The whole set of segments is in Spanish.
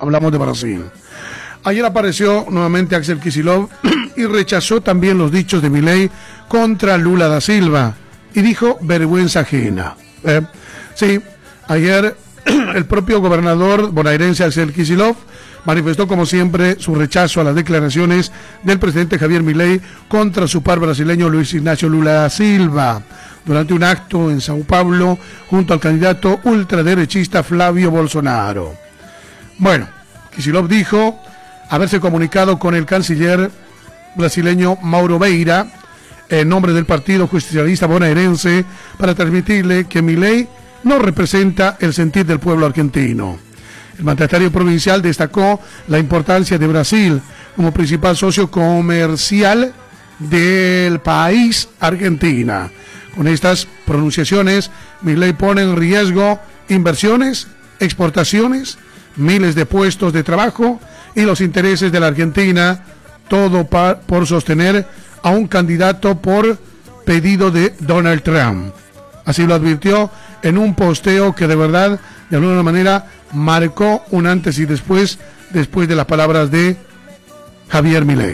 Hablamos de Brasil. Ayer apareció nuevamente Axel Kicillof y rechazó también los dichos de Milei contra Lula da Silva y dijo vergüenza ajena. Sí, ayer el propio gobernador bonaerense Axel Kicillof manifestó como siempre su rechazo a las declaraciones del presidente Javier Milei contra su par brasileño Luis Ignacio Lula da Silva durante un acto en Sao Paulo junto al candidato ultraderechista Flavio Bolsonaro. Bueno, Kicillof dijo haberse comunicado con el canciller brasileño Mauro Vieira en nombre del Partido Justicialista Bonaerense para transmitirle que Milei no representa el sentir del pueblo argentino. El mandatario provincial destacó la importancia de Brasil como principal socio comercial del país Argentina. Con estas pronunciaciones, Milei pone en riesgo inversiones, exportaciones, miles de puestos de trabajo y los intereses de la Argentina, todo por sostener a un candidato por pedido de Donald Trump. Así lo advirtió en un posteo que de verdad, de alguna manera, marcó un antes y después de las palabras de Javier Milei.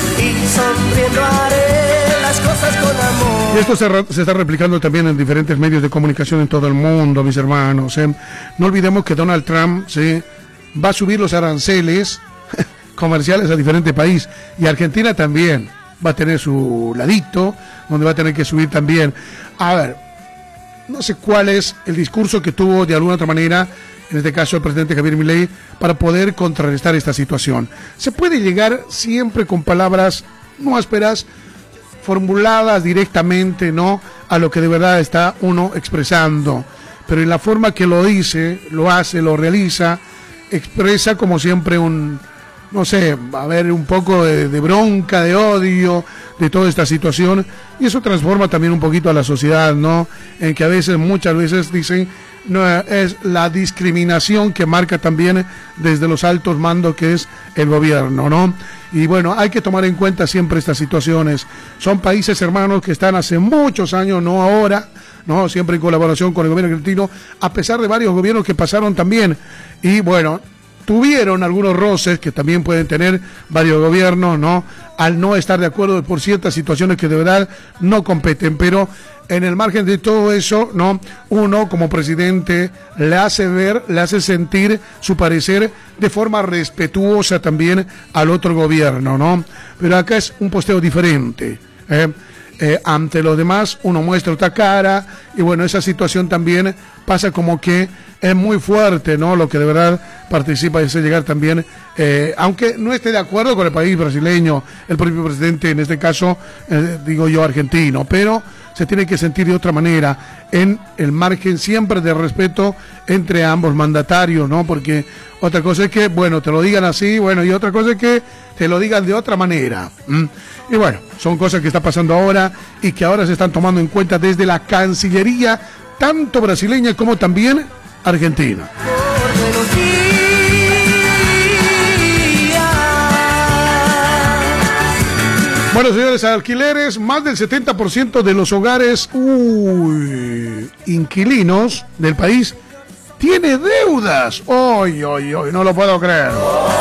Y esto se está replicando también en diferentes medios de comunicación en todo el mundo, mis hermanos. No olvidemos que Donald Trump va a subir los aranceles comerciales a diferentes países, y Argentina también va a tener su ladito donde va a tener que subir también. A ver, no sé cuál es el discurso que tuvo de alguna otra manera, en este caso el presidente Javier Milei, para poder contrarrestar esta situación. Se puede llegar siempre con palabras no ásperas, formuladas directamente, ¿no?, a lo que de verdad está uno expresando, pero en la forma que lo dice, lo hace, lo realiza, expresa como siempre no sé, a ver, un poco de bronca, de odio, de toda esta situación, y eso transforma también un poquito a la sociedad, ¿no?, en que a veces, muchas veces dicen, no, es la discriminación que marca también desde los altos mandos que es el gobierno, ¿no? Y bueno, hay que tomar en cuenta siempre estas situaciones. Son países hermanos que están hace muchos años, no ahora, ¿no?, siempre en colaboración con el gobierno argentino, a pesar de varios gobiernos que pasaron también, y bueno, tuvieron algunos roces que también pueden tener varios gobiernos, ¿no?, al no estar de acuerdo por ciertas situaciones que de verdad no competen, pero en el margen de todo eso, ¿no?, uno como presidente le hace ver, le hace sentir su parecer de forma respetuosa también al otro gobierno, ¿no? Pero acá es un posteo diferente, ante los demás uno muestra otra cara, y bueno, esa situación también pasa como que es muy fuerte, ¿no?, lo que de verdad participa y hace llegar también, aunque no esté de acuerdo con el país brasileño, el propio presidente, en este caso, digo yo, argentino, pero se tiene que sentir de otra manera, en el margen siempre de respeto entre ambos mandatarios, ¿no?, porque otra cosa es que, bueno, te lo digan así, bueno, y otra cosa es que te lo digan de otra manera. Y bueno, son cosas que está pasando ahora y que ahora se están tomando en cuenta desde la Cancillería, tanto brasileña como también argentina. Bueno, señores, alquileres, más del 70% de los hogares inquilinos del país tiene deudas. Hoy, no lo puedo creer.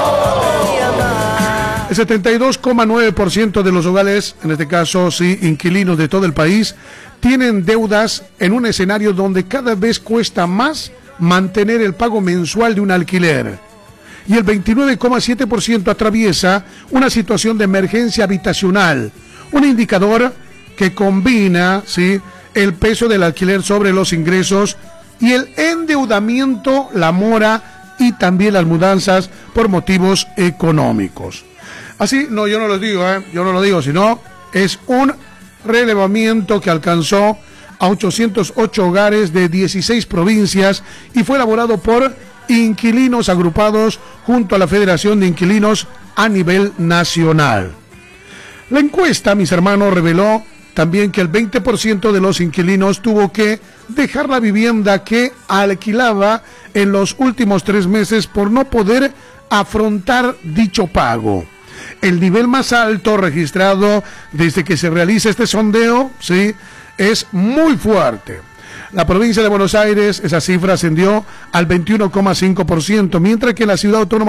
El 72,9% de los hogares, en este caso sí, inquilinos de todo el país, tienen deudas en un escenario donde cada vez cuesta más mantener el pago mensual de un alquiler. Y el 29,7% atraviesa una situación de emergencia habitacional, un indicador que combina, ¿sí?, el peso del alquiler sobre los ingresos y el endeudamiento, la mora y también las mudanzas por motivos económicos. Así, no, yo no lo digo, sino es un relevamiento que alcanzó a 808 hogares de 16 provincias y fue elaborado por inquilinos agrupados junto a la Federación de Inquilinos a nivel nacional. La encuesta, mis hermanos, reveló también que el 20% de los inquilinos tuvo que dejar la vivienda que alquilaba en los últimos 3 meses por no poder afrontar dicho pago. El nivel más alto registrado desde que se realiza este sondeo, ¿sí?, es muy fuerte. La provincia de Buenos Aires, esa cifra ascendió al 21,5%, mientras que la ciudad autónoma